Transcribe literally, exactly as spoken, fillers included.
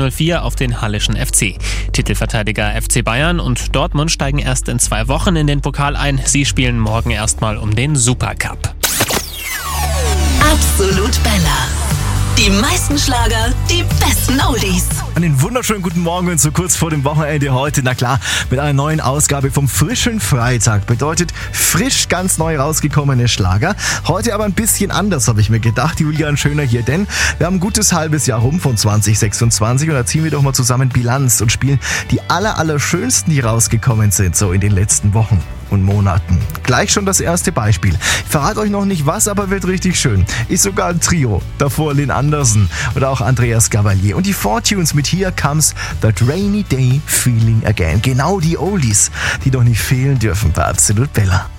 null vier auf den Hallischen F C. Titelverteidiger F C Bayern und Dortmund steigen erst in zwei Wochen in den Pokal ein. Sie spielen morgen erstmal um den Supercup. Absolut Bella. Die meisten Schlager, die besten Oldies. Einen wunderschönen guten Morgen und so kurz vor dem Wochenende heute, na klar, mit einer neuen Ausgabe vom frischen Freitag. Bedeutet frisch, ganz neu rausgekommene Schlager. Heute aber ein bisschen anders, habe ich mir gedacht. Julian Schöner hier, denn wir haben ein gutes halbes Jahr rum von zwanzig sechsundzwanzig und da ziehen wir doch mal zusammen Bilanz und spielen die aller, aller schönsten, die rausgekommen sind, so in den letzten Wochen und Monaten. Gleich schon das erste Beispiel. Ich verrate euch noch nicht was, aber wird richtig schön. Ist sogar ein Trio. Davor Lynn Anderson oder auch Andreas Gabalier. Und die Fortunes mit Here Comes That Rainy Day Feeling Again. Genau die Oldies, die doch nicht fehlen dürfen bei Absolut Bella.